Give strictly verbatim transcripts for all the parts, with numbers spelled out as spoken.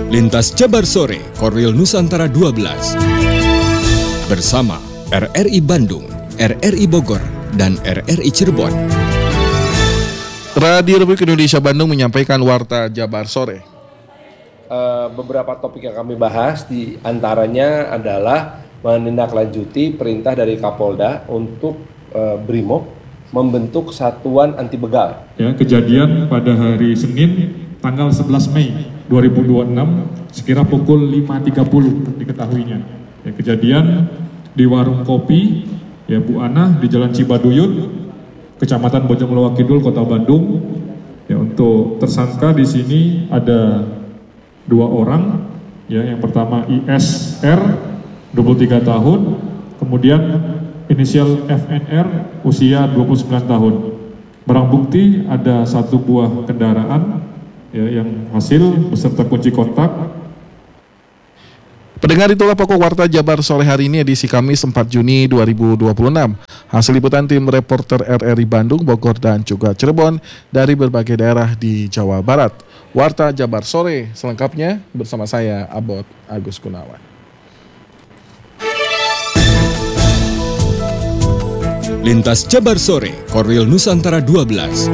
Lintas Jabar Sore, Korwil Nusantara dua belas. Bersama R R I Bandung, R R I Bogor, dan R R I Cirebon. Radio Republik Indonesia Bandung menyampaikan Warta Jabar Sore. Uh, beberapa topik yang kami bahas di antaranya adalah menindaklanjuti perintah dari Kapolda untuk uh, Brimob membentuk satuan anti begal. Ya, kejadian pada hari Senin tanggal sebelas Mei dua ribu dua puluh enam sekira pukul lima tiga puluh diketahuinya. Ya, kejadian di warung kopi ya Bu Ana di Jalan Cibaduyut, Kecamatan Bojongloa Kidul, Kota Bandung. Ya, untuk tersangka di sini ada dua orang. Ya, yang pertama I S R dua puluh tiga tahun, kemudian inisial F N R usia dua puluh sembilan tahun. Barang bukti ada satu buah kendaraan ya, yang hasil beserta kunci kontak. Pendengar, itulah pokok Warta Jabar Sore hari ini edisi Kamis empat Juni dua ribu dua puluh enam. Hasil liputan tim reporter R R I Bandung, Bogor, dan juga Cirebon dari berbagai daerah di Jawa Barat. Warta Jabar Sore selengkapnya bersama saya Abot Agus Gunawan. Lintas Jabar Sore, Korwil Nusantara dua belas.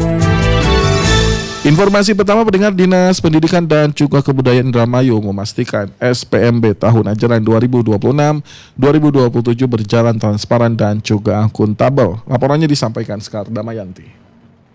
Informasi pertama, pendengar, Dinas Pendidikan dan juga Kebudayaan Indramayu memastikan S P M B tahun ajaran dua ribu dua puluh enam dua ribu dua puluh tujuh berjalan transparan dan juga akuntabel. Laporannya disampaikan Sekar Damayanti.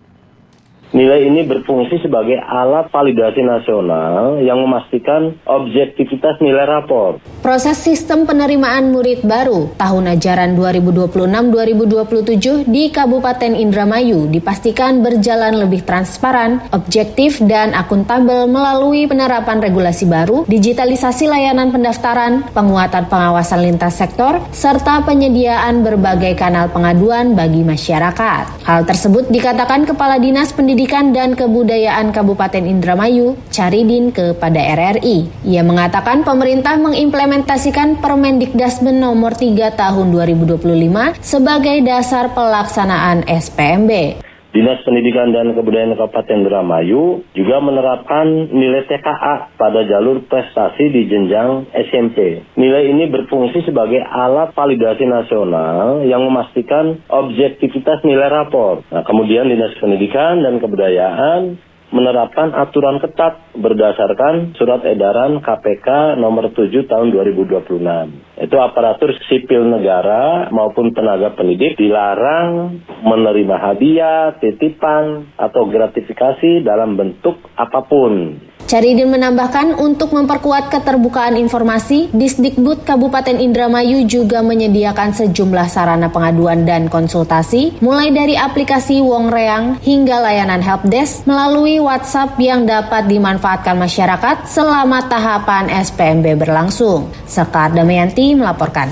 Nilai ini berfungsi sebagai alat validasi nasional yang memastikan objektivitas nilai rapor. Proses sistem penerimaan murid baru tahun ajaran dua ribu dua puluh enam dua ribu dua puluh tujuh di Kabupaten Indramayu dipastikan berjalan lebih transparan, objektif, dan akuntabel melalui penerapan regulasi baru, digitalisasi layanan pendaftaran, penguatan pengawasan lintas sektor, serta penyediaan berbagai kanal pengaduan bagi masyarakat. Hal tersebut dikatakan Kepala Dinas Pendidikan Pendidikan dan Kebudayaan Kabupaten Indramayu, Caridin, kepada R R I. Ia mengatakan pemerintah mengimplementasikan Permendikdasmen nomor tiga tahun dua ribu dua puluh lima sebagai dasar pelaksanaan S P M B. Dinas Pendidikan dan Kebudayaan Kabupaten Indramayu juga menerapkan nilai T K A pada jalur prestasi di jenjang S M P. Nilai ini berfungsi sebagai alat validasi nasional yang memastikan objektivitas nilai rapor. Nah, kemudian Dinas Pendidikan dan Kebudayaan menerapkan aturan ketat berdasarkan Surat Edaran K P K nomor tujuh tahun dua ribu dua puluh enam. Itu aparatur sipil negara maupun tenaga pendidik dilarang menerima hadiah, titipan, atau gratifikasi dalam bentuk apapun. Caridin menambahkan untuk memperkuat keterbukaan informasi, Disdikbud Kabupaten Indramayu juga menyediakan sejumlah sarana pengaduan dan konsultasi, mulai dari aplikasi Wong Reang hingga layanan helpdesk melalui WhatsApp yang dapat dimanfaatkan masyarakat selama tahapan S P M B berlangsung. Sekar Damayanti melaporkan.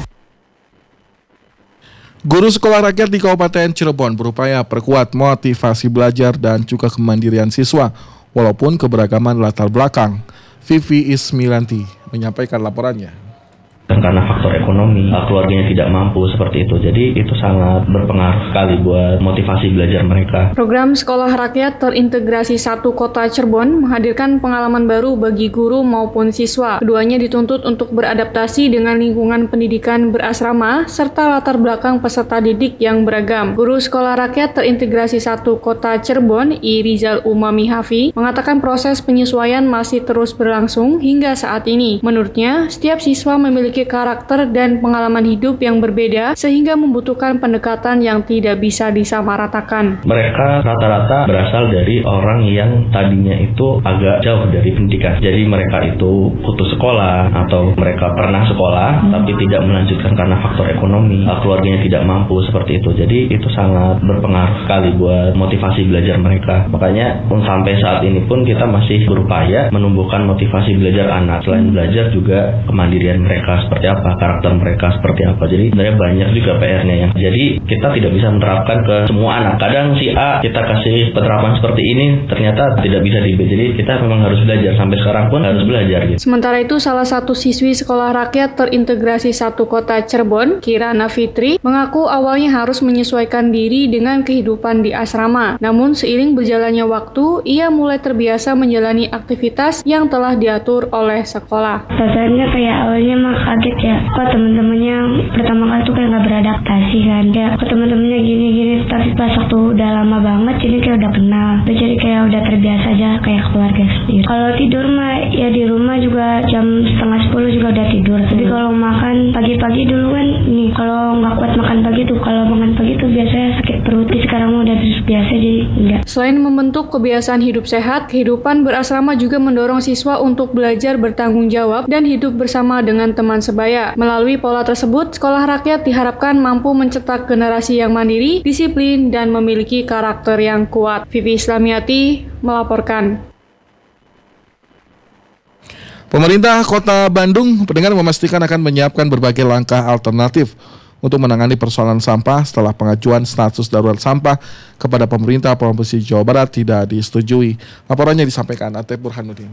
Guru sekolah rakyat di Kabupaten Cirebon berupaya perkuat motivasi belajar dan juga kemandirian siswa walaupun keberagaman latar belakang. Vivi Ismilanti menyampaikan laporannya. Dan karena faktor ekonomi, keluarganya tidak mampu seperti itu. Jadi itu sangat berpengaruh sekali buat motivasi belajar mereka. Program Sekolah Rakyat Terintegrasi satu Kota Cirebon menghadirkan pengalaman baru bagi guru maupun siswa. Keduanya dituntut untuk beradaptasi dengan lingkungan pendidikan berasrama serta latar belakang peserta didik yang beragam. Guru Sekolah Rakyat Terintegrasi satu Kota Cirebon, I Rizal Umami Hafi, mengatakan proses penyesuaian masih terus berlangsung hingga saat ini. Menurutnya, setiap siswa memiliki karakter dan pengalaman hidup yang berbeda sehingga membutuhkan pendekatan yang tidak bisa disamaratakan. Mereka rata-rata berasal dari orang yang tadinya itu agak jauh dari pendidikan. Jadi mereka itu putus sekolah atau mereka pernah sekolah hmm. tapi tidak melanjutkan karena faktor ekonomi, keluarganya tidak mampu seperti itu. Jadi itu sangat berpengaruh sekali buat motivasi belajar mereka. Makanya sampai saat ini pun kita masih berupaya menumbuhkan motivasi belajar anak. Selain belajar juga kemandirian mereka seperti apa, karakter mereka seperti apa. Jadi sebenarnya banyak juga P R-nya ya. Jadi kita tidak bisa menerapkan ke semua anak. Kadang si A kita kasih penerapan seperti ini ternyata tidak bisa di B. Jadi kita memang harus belajar, sampai sekarang pun harus belajar gitu. Sementara itu salah satu siswi Sekolah Rakyat Terintegrasi satu Kota Cirebon, Kirana Fitri, mengaku awalnya harus menyesuaikan diri dengan kehidupan di asrama. Namun seiring berjalannya waktu, ia mulai terbiasa menjalani aktivitas yang telah diatur oleh sekolah. Rasanya kayak awalnya mah kaget ya, kok teman-temannya pertama kali tuh kayak nggak beradaptasi kan, ya kok teman-temannya gini-gini, tapi pas waktu udah lama banget jadi kayak udah kenal, jadi kayak udah terbiasa aja kayak keluarga sendiri. Kalau tidur mah ya di rumah juga jam setengah sepuluh juga udah tidur. Tapi kalau makan pagi-pagi dulu kan nih, kalau nggak kuat makan pagi tuh, kalau makan pagi tuh biasanya sakit perut. Tapi sekarang mah udah biasa jadi enggak. Selain membentuk kebiasaan hidup sehat, kehidupan berasrama juga mendorong siswa untuk belajar bertanggung jawab dan hidup bersama dengan teman sebaya. Melalui pola tersebut, Sekolah Rakyat diharapkan mampu mencetak generasi yang mandiri, disiplin, dan memiliki karakter yang kuat. Vivi Islamiati melaporkan. Pemerintah Kota Bandung pendengar memastikan akan menyiapkan berbagai langkah alternatif untuk menangani persoalan sampah setelah pengajuan status darurat sampah kepada pemerintah Provinsi Jawa Barat tidak disetujui. Laporannya disampaikan Atep Burhanuddin.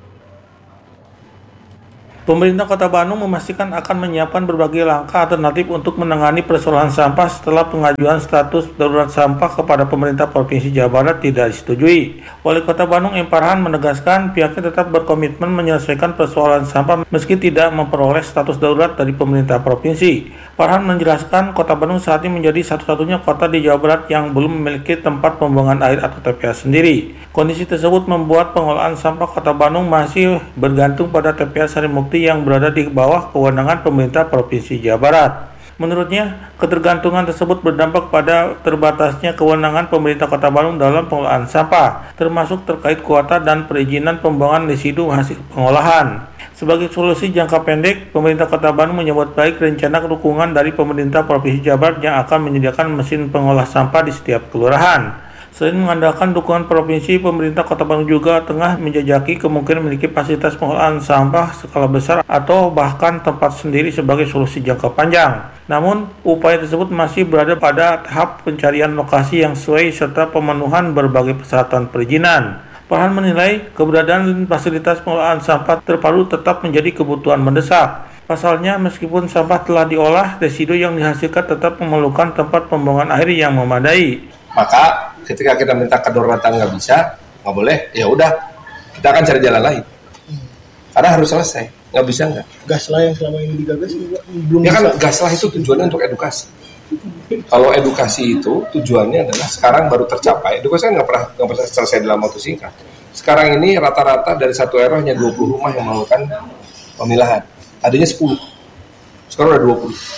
Pemerintah Kota Bandung memastikan akan menyiapkan berbagai langkah alternatif untuk menangani persoalan sampah setelah pengajuan status darurat sampah kepada pemerintah Provinsi Jawa Barat tidak disetujui. Wali Kota Bandung M. Farhan menegaskan pihaknya tetap berkomitmen menyelesaikan persoalan sampah meski tidak memperoleh status darurat dari pemerintah provinsi. Farhan menjelaskan Kota Bandung saat ini menjadi satu-satunya kota di Jawa Barat yang belum memiliki tempat pembuangan air atau T P A sendiri. Kondisi tersebut membuat pengelolaan sampah Kota Bandung masih bergantung pada T P A Sarimukti yang berada di bawah kewenangan pemerintah Provinsi Jawa Barat. Menurutnya, ketergantungan tersebut berdampak pada terbatasnya kewenangan pemerintah Kota Bandung dalam pengelolaan sampah, termasuk terkait kuota dan perizinan pembuangan residu hasil pengolahan. Sebagai solusi jangka pendek, pemerintah Kota Bandung menyambut baik rencana dukungan dari pemerintah Provinsi Jawa Barat yang akan menyediakan mesin pengolah sampah di setiap kelurahan. Selain mengandalkan dukungan provinsi, pemerintah Kota Bandung juga tengah menjajaki kemungkinan memiliki fasilitas pengolahan sampah skala besar atau bahkan tempat sendiri sebagai solusi jangka panjang. Namun, upaya tersebut masih berada pada tahap pencarian lokasi yang sesuai serta pemenuhan berbagai persyaratan perizinan. Farhan menilai keberadaan fasilitas pengolahan sampah terpadu tetap menjadi kebutuhan mendesak. Pasalnya, meskipun sampah telah diolah, residu yang dihasilkan tetap memerlukan tempat pembuangan air yang memadai. Maka ketika kita minta kedaruratan nggak bisa, nggak boleh, ya udah kita akan cari jalan lain. Karena harus selesai, nggak bisa nggak. Gaslah yang selama ini digagas juga belum ya bisa. Kan gaslah itu tujuannya untuk edukasi. Kalau edukasi itu tujuannya adalah sekarang baru tercapai. Edukasi kan nggak pernah nggak pernah selesai dalam waktu singkat. Sekarang ini rata-rata dari satu R W hanya dua puluh rumah yang melakukan pemilahan. Tadinya sepuluh, sekarang udah dua puluh.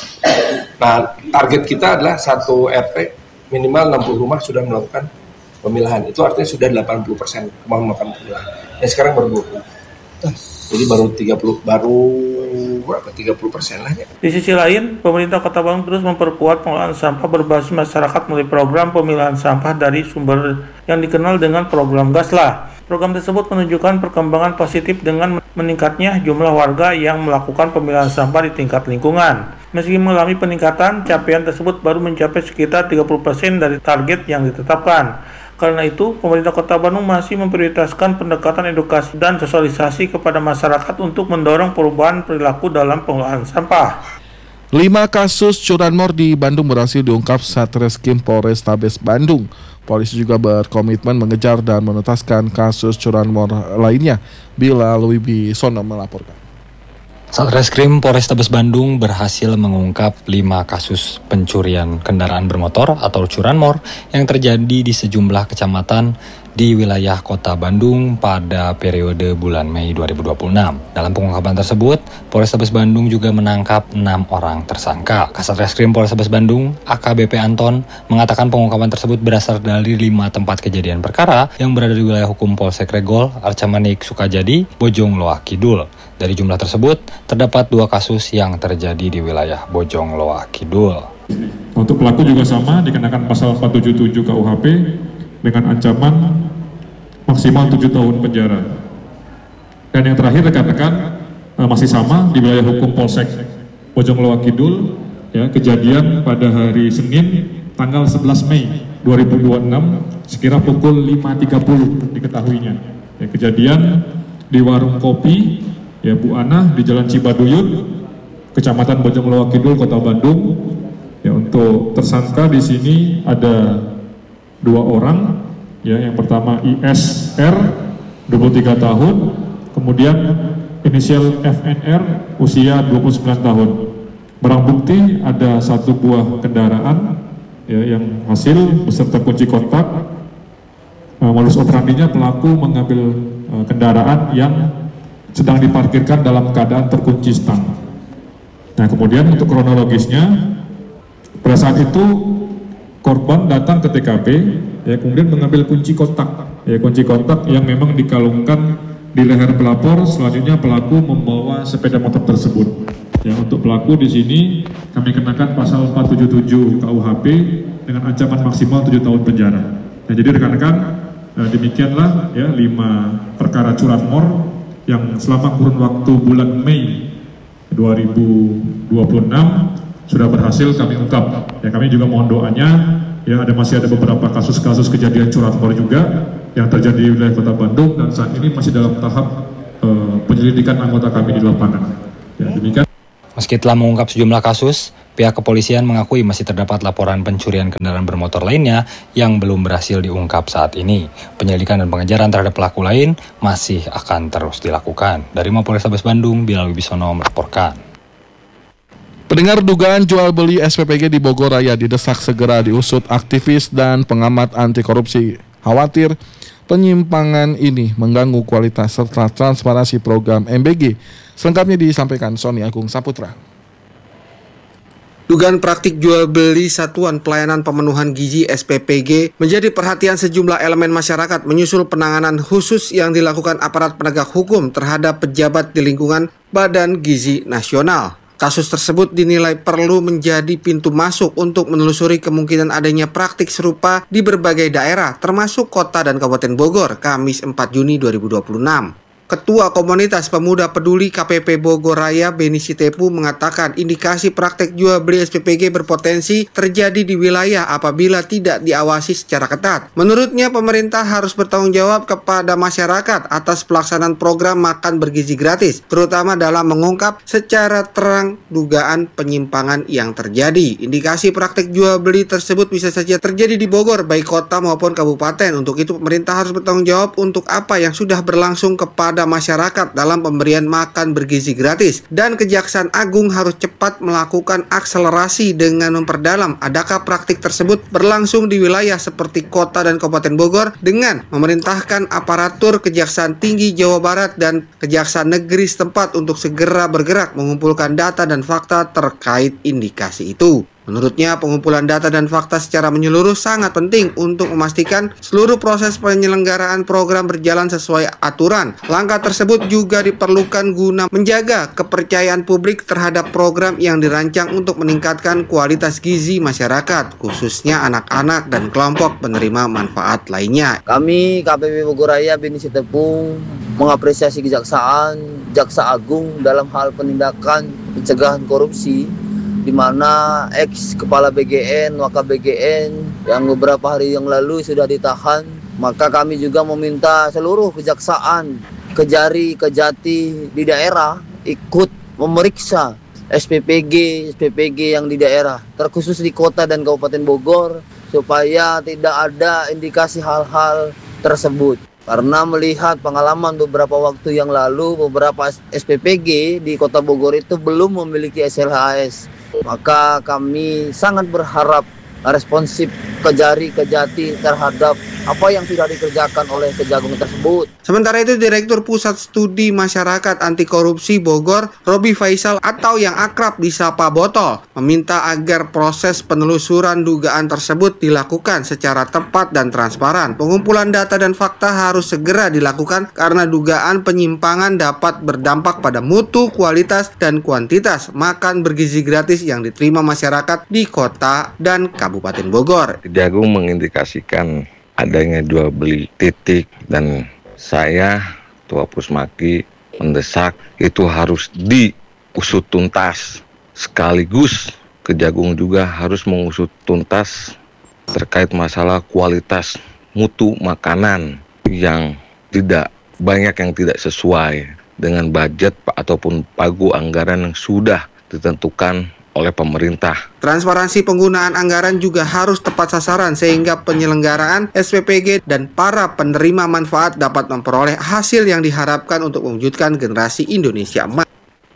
Nah, target kita adalah satu R T minimal enam puluh rumah sudah melakukan pemilahan. Itu artinya sudah delapan puluh persen kemampuan melakukan pemilahan. Yang sekarang baru dua puluh. Jadi baru tiga puluh, baru berapa? tiga puluh persen lah ya. Di sisi lain, pemerintah Kota Bandung terus memperkuat pengelolaan sampah berbasis masyarakat melalui program pemilahan sampah dari sumber yang dikenal dengan program Gaslah. Program tersebut menunjukkan perkembangan positif dengan meningkatnya jumlah warga yang melakukan pemilahan sampah di tingkat lingkungan. Meski mengalami peningkatan, capaian tersebut baru mencapai sekitar tiga puluh persen dari target yang ditetapkan. Karena itu, pemerintah Kota Bandung masih memprioritaskan pendekatan edukasi dan sosialisasi kepada masyarakat untuk mendorong perubahan perilaku dalam pengelolaan sampah. Lima kasus curanmor di Bandung berhasil diungkap Satreskrim Polrestabes Bandung. Polisi juga berkomitmen mengejar dan menuntaskan kasus curanmor lainnya. Bila Wibisono melaporkan. Satreskrim Polrestabes Bandung berhasil mengungkap lima kasus pencurian kendaraan bermotor atau curanmor yang terjadi di sejumlah kecamatan di wilayah Kota Bandung pada periode bulan Mei dua ribu dua puluh enam. Dalam pengungkapan tersebut, Polrestabes Bandung juga menangkap enam orang tersangka. Kasatreskrim Polrestabes Bandung, A K B P Anton, mengatakan pengungkapan tersebut berasal dari lima tempat kejadian perkara yang berada di wilayah hukum Polsek Regol, Arcamanik, Sukajadi, Bojong Loa Kidul. Dari jumlah tersebut, terdapat dua kasus yang terjadi di wilayah Bojong Loa Kidul. Untuk pelaku juga sama, dikenakan pasal empat tujuh tujuh K U H P dengan ancaman maksimal tujuh tahun penjara. Dan yang terakhir rekan-rekan masih sama di wilayah hukum Polsek Bojongloa Kidul, ya, kejadian pada hari Senin tanggal sebelas Mei dua ribu dua puluh enam sekira pukul lima tiga puluh diketahuinya. Ya, kejadian di warung kopi, ya, Bu Ana di Jalan Cibaduyut, Kecamatan Bojongloa Kidul, Kota Bandung. Ya, untuk tersangka di sini ada dua orang. Ya, yang pertama I S R dua puluh tiga tahun, kemudian inisial F N R usia dua puluh sembilan tahun. Barang bukti ada satu buah kendaraan, ya, yang hasil beserta kunci kontak. Uh, modus operandinya pelaku mengambil uh, kendaraan yang sedang diparkirkan dalam keadaan terkunci stang. Nah, kemudian untuk kronologisnya, pada saat itu korban datang ke T K P, ya, kemudian mengambil kunci kontak, ya, kunci kontak yang memang dikalungkan di leher pelapor. Selanjutnya pelaku membawa sepeda motor tersebut. Ya, untuk pelaku di sini kami kenakan pasal empat tujuh tujuh K U H P dengan ancaman maksimal tujuh tahun penjara. Nah, jadi rekan-rekan, eh, demikianlah, ya, lima perkara curanmor yang selama kurun waktu bulan Mei dua ribu dua puluh enam sudah berhasil kami ungkap. Ya, kami juga mohon doanya, ya, ada masih ada beberapa kasus-kasus kejadian curanmor juga yang terjadi di wilayah Kota Bandung dan saat ini masih dalam tahap uh, penyelidikan anggota kami di lapangan. Ya, demikian. Meski telah mengungkap sejumlah kasus, pihak kepolisian mengakui masih terdapat laporan pencurian kendaraan bermotor lainnya yang belum berhasil diungkap saat ini. Penyelidikan dan pengejaran terhadap pelaku lain masih akan terus dilakukan. Dari Mapolres Tabes Bandung, Bilal Wibisono melaporkan. Pendengar, dugaan jual beli S P P G di Bogor Raya didesak segera diusut. Aktivis dan pengamat anti korupsi khawatir penyimpangan ini mengganggu kualitas serta transparansi program M B G. Selengkapnya disampaikan Sony Agung Saputra. Dugaan praktik jual beli satuan pelayanan pemenuhan gizi S P P G menjadi perhatian sejumlah elemen masyarakat menyusul penanganan khusus yang dilakukan aparat penegak hukum terhadap pejabat di lingkungan Badan Gizi Nasional. Kasus tersebut dinilai perlu menjadi pintu masuk untuk menelusuri kemungkinan adanya praktik serupa di berbagai daerah, termasuk Kota dan Kabupaten Bogor, Kamis empat Juni dua ribu dua puluh enam. Ketua Komunitas Pemuda Peduli K P P Bogor Raya, Beni Sitepu, mengatakan indikasi praktek jual beli S P P G berpotensi terjadi di wilayah apabila tidak diawasi secara ketat. Menurutnya, pemerintah harus bertanggung jawab kepada masyarakat atas pelaksanaan program makan bergizi gratis, terutama dalam mengungkap secara terang dugaan penyimpangan yang terjadi. Indikasi praktek jual beli tersebut bisa saja terjadi di Bogor, baik kota maupun kabupaten. Untuk itu, pemerintah harus bertanggung jawab untuk apa yang sudah berlangsung kepada masyarakat dalam pemberian makan bergizi gratis, dan Kejaksaan Agung harus cepat melakukan akselerasi dengan memperdalam adakah praktik tersebut berlangsung di wilayah seperti Kota dan Kabupaten Bogor dengan memerintahkan aparatur Kejaksaan Tinggi Jawa Barat dan Kejaksaan Negeri setempat untuk segera bergerak mengumpulkan data dan fakta terkait indikasi itu. Menurutnya, pengumpulan data dan fakta secara menyeluruh sangat penting untuk memastikan seluruh proses penyelenggaraan program berjalan sesuai aturan. Langkah tersebut juga diperlukan guna menjaga kepercayaan publik terhadap program yang dirancang untuk meningkatkan kualitas gizi masyarakat, khususnya anak-anak dan kelompok penerima manfaat lainnya. Kami K P P Bogor Raya Beni Sitepu mengapresiasi Kejaksaan, Jaksa Agung dalam hal penindakan pencegahan korupsi, di mana ex kepala B G N, Waka B G N yang beberapa hari yang lalu sudah ditahan. Maka kami juga meminta seluruh kejaksaan, Kejari, Kejati di daerah ikut memeriksa S P P G, S P P G yang di daerah, terkhusus di Kota dan Kabupaten Bogor, supaya tidak ada indikasi hal-hal tersebut. Karena melihat pengalaman beberapa waktu yang lalu, beberapa S P P G di Kota Bogor itu belum memiliki S L H S. Maka kami sangat berharap responsif Kejari, Kejati terhadap apa yang sudah dikerjakan oleh Kejagung tersebut. Sementara itu, Direktur Pusat Studi Masyarakat Anti Korupsi Bogor, Robi Faisal atau yang akrab disapa Botol, meminta agar proses penelusuran dugaan tersebut dilakukan secara tepat dan transparan. Pengumpulan data dan fakta harus segera dilakukan karena dugaan penyimpangan dapat berdampak pada mutu, kualitas, dan kuantitas makan bergizi gratis yang diterima masyarakat di Kota dan Kabupaten Bogor. Kejagung mengindikasikan adanya jual beli titik, dan saya, Tua Pusmaki, mendesak itu harus diusut tuntas sekaligus Kejagung juga harus mengusut tuntas terkait masalah kualitas mutu makanan yang tidak banyak yang tidak sesuai dengan budget ataupun pagu anggaran yang sudah ditentukan oleh pemerintah. Transparansi penggunaan anggaran juga harus tepat sasaran sehingga penyelenggaraan S P P G dan para penerima manfaat dapat memperoleh hasil yang diharapkan untuk mewujudkan generasi Indonesia emas.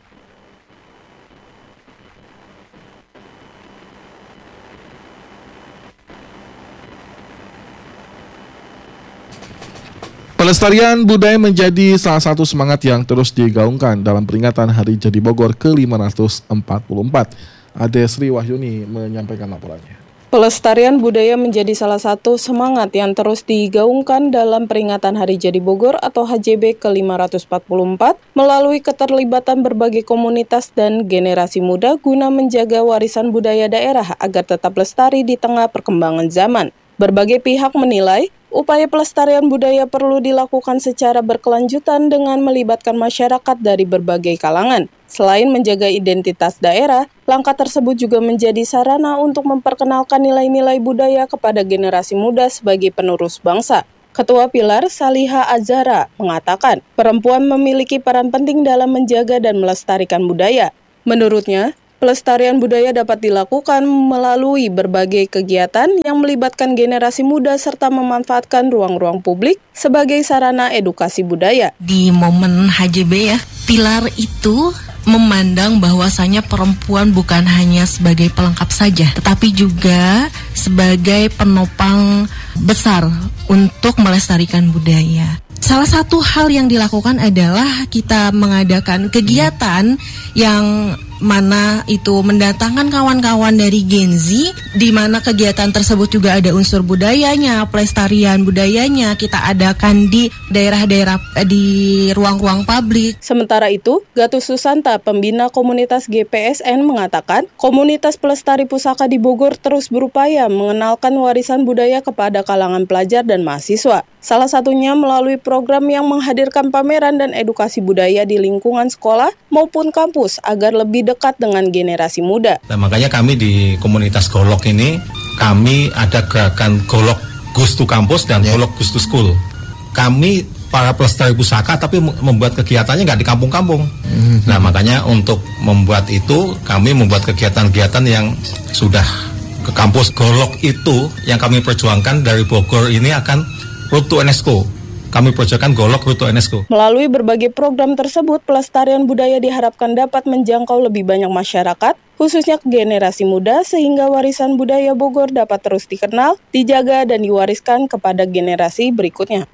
Pelestarian budaya menjadi salah satu semangat yang terus digaungkan dalam peringatan Hari Jadi Bogor ke lima ratus empat puluh empat. Ade Sri Wahyuni menyampaikan laporannya. Pelestarian budaya menjadi salah satu semangat yang terus digaungkan dalam peringatan Hari Jadi Bogor atau H J B ke lima ratus empat puluh empat melalui keterlibatan berbagai komunitas dan generasi muda guna menjaga warisan budaya daerah agar tetap lestari di tengah perkembangan zaman. Berbagai pihak menilai upaya pelestarian budaya perlu dilakukan secara berkelanjutan dengan melibatkan masyarakat dari berbagai kalangan. Selain menjaga identitas daerah, langkah tersebut juga menjadi sarana untuk memperkenalkan nilai-nilai budaya kepada generasi muda sebagai penerus bangsa. Ketua Pilar Saliha Azhara mengatakan, perempuan memiliki peran penting dalam menjaga dan melestarikan budaya. Menurutnya, pelestarian budaya dapat dilakukan melalui berbagai kegiatan yang melibatkan generasi muda serta memanfaatkan ruang-ruang publik sebagai sarana edukasi budaya. Di momen H J B ya, Pilar itu memandang bahwasanya perempuan bukan hanya sebagai pelengkap saja, tetapi juga sebagai penopang besar untuk melestarikan budaya. Salah satu hal yang dilakukan adalah kita mengadakan kegiatan yang mana itu mendatangkan kawan-kawan dari Gen Z, di mana kegiatan tersebut juga ada unsur budayanya, pelestarian budayanya kita adakan di daerah-daerah di ruang-ruang publik. Sementara itu, Gatus Susanta, pembina komunitas G P S N mengatakan, komunitas pelestari pusaka di Bogor terus berupaya mengenalkan warisan budaya kepada kalangan pelajar dan mahasiswa. Salah satunya melalui program yang menghadirkan pameran dan edukasi budaya di lingkungan sekolah maupun kampus agar lebih dekat dengan generasi muda. Nah, makanya kami di komunitas Golok ini, kami ada gerakan Golok Goes to Campus dan Golok Goes to School. Kami para pelestari pusaka tapi membuat kegiatannya nggak di kampung-kampung. Mm-hmm. Nah, makanya untuk membuat itu, kami membuat kegiatan-kegiatan yang sudah ke kampus. Golok itu yang kami perjuangkan dari Bogor ini akan Road to UNESCO. Kami perjuangkan Golok Road to UNESCO. Melalui berbagai program tersebut, pelestarian budaya diharapkan dapat menjangkau lebih banyak masyarakat, khususnya generasi muda, sehingga warisan budaya Bogor dapat terus dikenal, dijaga, dan diwariskan kepada generasi berikutnya.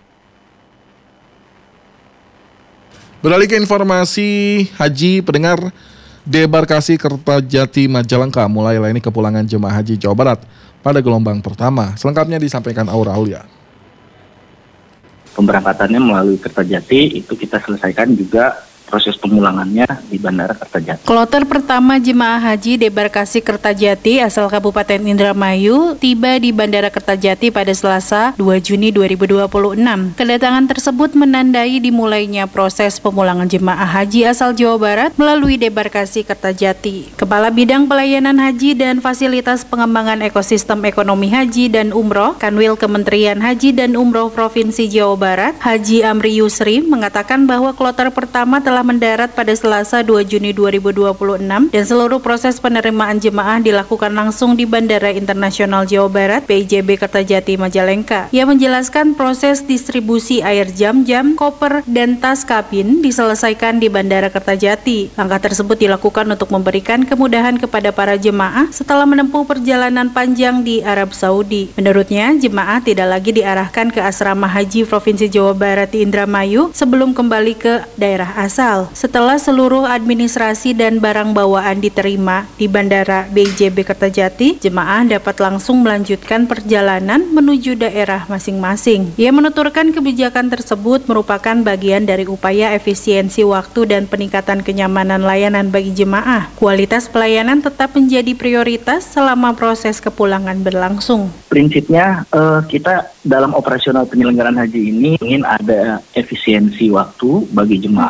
Beralih ke informasi haji, pendengar, debarkasi Kertajati Majalengka mulai layani kepulangan jemaah haji Jawa Barat pada gelombang pertama. Selengkapnya disampaikan Aura Aulia. Pemberangkatannya melalui Kertajati itu kita selesaikan juga proses pemulangannya di Bandara Kertajati. Kloter pertama jemaah haji debarkasi Kertajati asal Kabupaten Indramayu tiba di Bandara Kertajati pada Selasa dua Juni dua ribu dua puluh enam. Kedatangan tersebut menandai dimulainya proses pemulangan jemaah haji asal Jawa Barat melalui debarkasi Kertajati. Kepala Bidang Pelayanan Haji dan Fasilitas Pengembangan Ekosistem Ekonomi Haji dan Umroh Kanwil Kementerian Haji dan Umroh Provinsi Jawa Barat, Haji Amri Yusri, mengatakan bahwa kloter pertama telah mendarat pada Selasa dua Juni dua ribu dua puluh enam dan seluruh proses penerimaan jemaah dilakukan langsung di Bandara Internasional Jawa Barat B I J B Kertajati Majalengka. Ia menjelaskan proses distribusi air jam-jam, koper, dan tas kabin diselesaikan di Bandara Kertajati. Langkah tersebut dilakukan untuk memberikan kemudahan kepada para jemaah setelah menempuh perjalanan panjang di Arab Saudi. Menurutnya, jemaah tidak lagi diarahkan ke asrama haji Provinsi Jawa Barat di Indramayu sebelum kembali ke daerah asal. Setelah seluruh administrasi dan barang bawaan diterima di Bandara B I J B Kertajati, jemaah dapat langsung melanjutkan perjalanan menuju daerah masing-masing. Ia menuturkan kebijakan tersebut merupakan bagian dari upaya efisiensi waktu dan peningkatan kenyamanan layanan bagi jemaah. Kualitas pelayanan tetap menjadi prioritas selama proses kepulangan berlangsung. Prinsipnya eh, kita dalam operasional penyelenggaraan haji ini ingin ada efisiensi waktu bagi jemaah. Ya,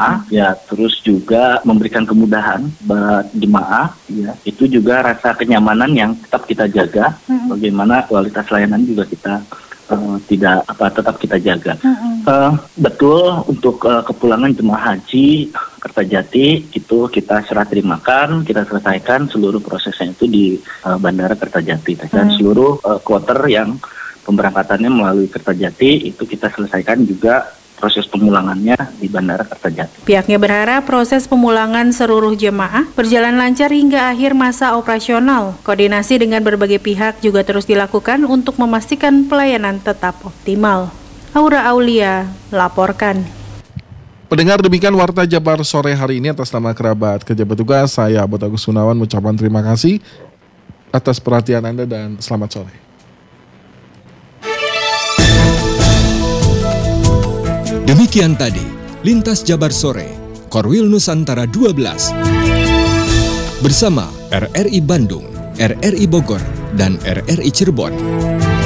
ya, terus juga memberikan kemudahan buat jemaah, ya, itu juga rasa kenyamanan yang tetap kita jaga. Mm-hmm. Bagaimana kualitas layanan juga kita uh, tidak apa tetap kita jaga. Mm-hmm. Uh, betul untuk uh, kepulangan jemaah haji Kertajati itu kita serah terimakan, kita selesaikan seluruh prosesnya itu di uh, Bandara Kertajati dan mm-hmm. seluruh uh, kloter yang pemberangkatannya melalui Kertajati itu kita selesaikan juga proses pemulangannya di Bandara Kertajati. Pihaknya berharap proses pemulangan seluruh jemaah berjalan lancar hingga akhir masa operasional. Koordinasi dengan berbagai pihak juga terus dilakukan untuk memastikan pelayanan tetap optimal. Aura Aulia laporkan. Pendengar, demikian Warta Jabar sore hari ini. Atas nama kerabat kerja petugas, saya Abot Agus Gunawan mengucapkan terima kasih atas perhatian Anda dan selamat sore. Demikian tadi Lintas Jabar Sore Korwil Nusantara dua belas bersama R R I Bandung, R R I Bogor, dan R R I Cirebon.